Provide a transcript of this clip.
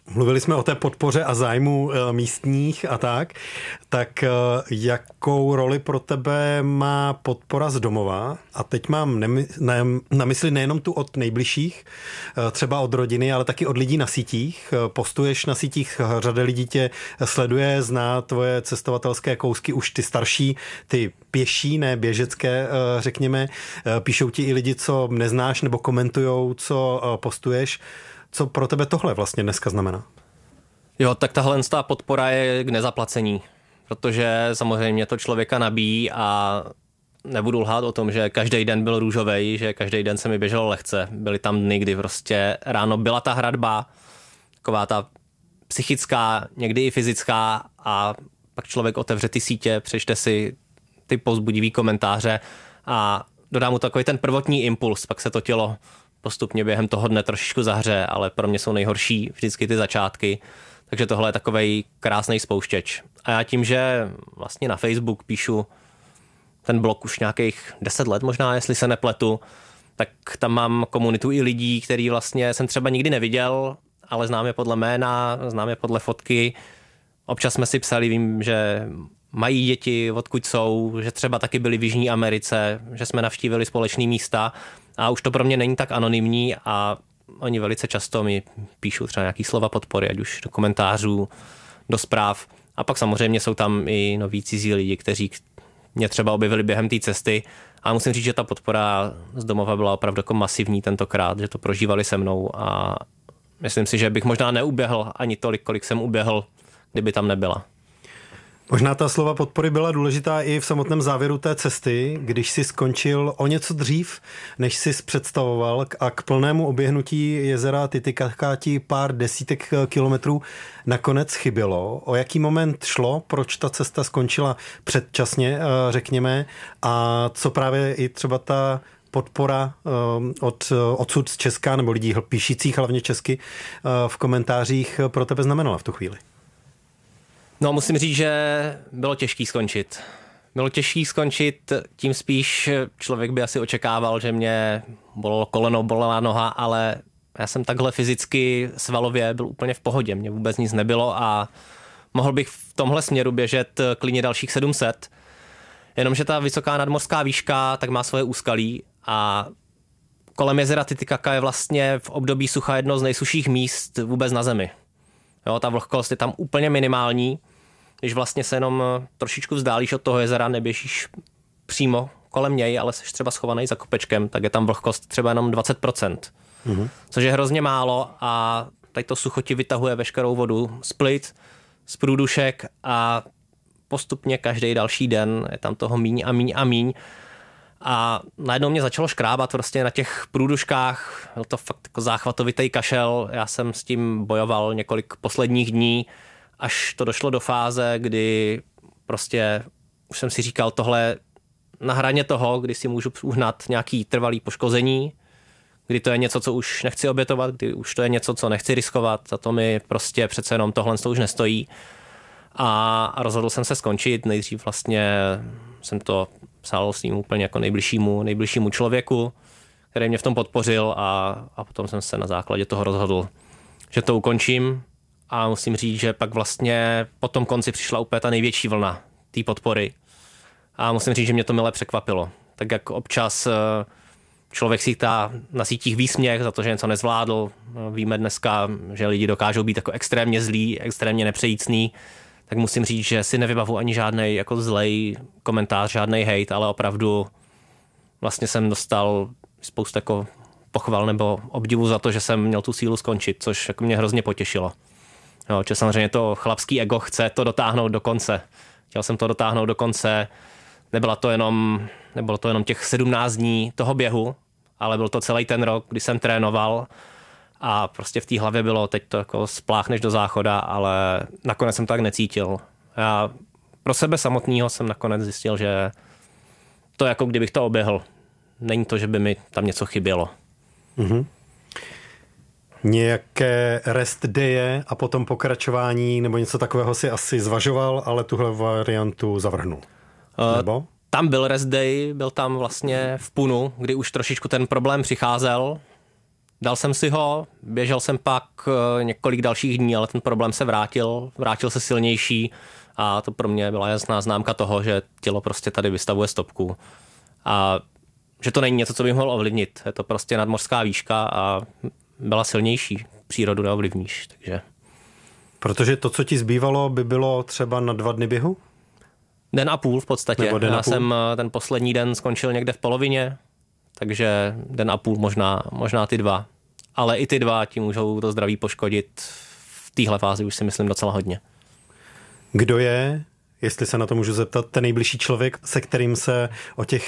Mluvili jsme o té podpoře a zájmu místních a tak jakou roli pro tebe má podpora z domova? A teď mám na mysli nejenom tu od nejbližších, třeba od rodiny, ale taky od lidí na sítích. Postuješ na sítích, řada lidí tě sleduje, zná tvoje cestovatelské kousky, už ty starší, ty pěší, ne běžecké, řekněme. Píšou ti i lidi, co neznáš nebo komentujou, co postuješ. Co pro tebe tohle vlastně dneska znamená? Jo, tak tahle podpora je k nezaplacení, protože samozřejmě to člověka nabíjí a nebudu lhát o tom, že každý den byl růžovej, že každý den se mi běželo lehce. Byly tam dny, kdy prostě ráno byla ta hradba, taková ta psychická, někdy i fyzická a pak člověk otevře ty sítě, přečte si ty povzbudivý komentáře a dodá mu takový ten prvotní impuls, pak se to tělo postupně během toho dne trošičku zahře, ale pro mě jsou nejhorší vždycky ty začátky. Takže tohle je takovej krásný spouštěč. A já tím, že vlastně na Facebook píšu ten blog už nějakých 10 let možná, jestli se nepletu, tak tam mám komunitu i lidí, který vlastně jsem třeba nikdy neviděl, ale znám je podle jména, znám je podle fotky. Občas jsme si psali, vím, že mají děti, odkud jsou, že třeba taky byli v Jižní Americe, že jsme navštívili společné místa a už to pro mě není tak anonymní a oni velice často mi píšou třeba nějaký slova podpory, ať už do komentářů, do zpráv. A pak samozřejmě jsou tam i noví cizí lidi, kteří mě třeba objevili během té cesty. A musím říct, že ta podpora z domova byla opravdu jako masivní tentokrát, že to prožívali se mnou a myslím si, že bych možná neuběhl ani tolik, kolik jsem uběhl, kdyby tam nebyla. Možná ta slova podpory byla důležitá i v samotném závěru té cesty, když si skončil o něco dřív, než jsi představoval a k plnému oběhnutí jezera Titicaca ti pár desítek kilometrů nakonec chybělo. O jaký moment šlo, proč ta cesta skončila předčasně, řekněme, a co právě i třeba ta podpora odsud z Česka, nebo lidí píšících hlavně česky v komentářích pro tebe znamenala v tu chvíli? No, musím říct, že bylo těžký skončit. Bylo těžký skončit, tím spíš člověk by asi očekával, že mě bolelo koleno, bolela noha, ale já jsem takhle fyzicky svalově byl úplně v pohodě, mně vůbec nic nebylo a mohl bych v tomhle směru běžet klidně dalších 700, jenomže ta vysoká nadmořská výška tak má svoje úskalí a kolem jezera Titicaca je vlastně v období sucha jedno z nejsušších míst vůbec na zemi. Jo, ta vlhkost je tam úplně minimální. Když vlastně se jenom trošičku vzdálíš od toho jezera, neběžíš přímo kolem něj, ale jsi třeba schovaný za kopečkem, tak je tam vlhkost třeba jenom 20%. Což je hrozně málo a tady to sucho ti vytahuje veškerou vodu z plic, z průdušek a postupně každý další den je tam toho míň a míň a míň. A najednou mě začalo škrábat prostě na těch průduškách, byl to fakt jako záchvatovitý kašel, já jsem s tím bojoval několik posledních dní, až to došlo do fáze, kdy prostě už jsem si říkal tohle na hraně toho, kdy si můžu uhnat nějaký trvalý poškození, kdy to je něco, co už nechci obětovat, kdy už to je něco, co nechci riskovat, za to mi prostě přece jenom tohle už nestojí. A rozhodl jsem se skončit, nejdřív vlastně jsem to psal s ním úplně jako nejbližšímu člověku, který mě v tom podpořil a potom jsem se na základě toho rozhodl, že to ukončím a musím říct, že pak vlastně po tom konci přišla úplně ta největší vlna té podpory a musím říct, že mě to mile překvapilo. Tak jak občas člověk si dá na sítích výsměch za to, že něco nezvládl, víme dneska, že lidi dokážou být jako extrémně zlí, extrémně nepřejícný, tak musím říct, že si nevybavu ani žádnej jako zlej komentář, žádnej hejt, ale opravdu vlastně jsem dostal spoustu jako pochval nebo obdivu za to, že jsem měl tu sílu skončit, což jako mě hrozně potěšilo. Jo, že samozřejmě to chlapský ego chce to dotáhnout do konce. Chtěl jsem to dotáhnout do konce, nebylo to jenom těch 17 dní toho běhu, ale byl to celý ten rok, kdy jsem trénoval a prostě v té hlavě bylo, teď to jako spláchneš do záchoda, ale nakonec jsem to tak necítil. Já pro sebe samotného jsem nakonec zjistil, že to jako kdybych to oběhl. Není to, že by mi tam něco chybělo. Mm-hmm. Nějaké rest daye a potom pokračování nebo něco takového si asi zvažoval, ale tuhle variantu zavrhnul. Nebo? Tam byl rest day, byl tam vlastně v Punu, kdy už trošičku ten problém přicházel. Dal jsem si ho, běžel jsem pak několik dalších dní, ale ten problém se vrátil se silnější a to pro mě byla jasná známka toho, že tělo prostě tady vystavuje stopku a že to není něco, co bych mohl ovlivnit. Je to prostě nadmořská výška a byla silnější. Přírodu neovlivníš, takže... Protože to, co ti zbývalo, by bylo třeba na 2 dny běhu? Den a půl v podstatě. Já jsem ten poslední den skončil někde v polovině, takže den a půl, možná ty 2. Ale i ty 2 ti můžou to zdraví poškodit v téhle fázi, už si myslím docela hodně. Kdo je, jestli se na to můžu zeptat, ten nejbližší člověk, se kterým se o těch